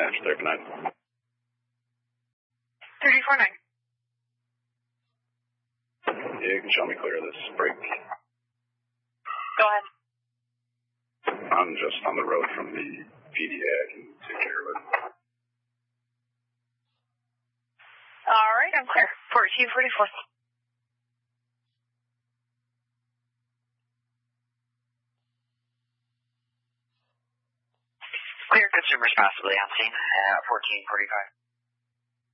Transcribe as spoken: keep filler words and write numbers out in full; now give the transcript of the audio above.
Ranch there, good night. thirty-four nine. Yeah, you can show me clear of this break. Go ahead. I'm just on the road from the P D A. I can take care of it. All right, I'm clear. fourteen forty-four. Clear, consumers possibly on scene at fourteen forty-five.